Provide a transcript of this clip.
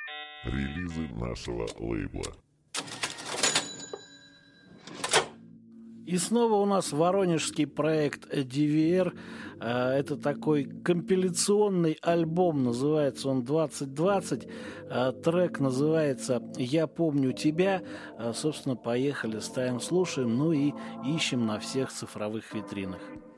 Релизы нашего лейбла. И снова у нас воронежский проект DVR. Это такой компиляционный альбом, называется он 2020. Трек называется «Я помню тебя». Собственно, поехали, ставим, слушаем, ну и ищем на всех цифровых витринах.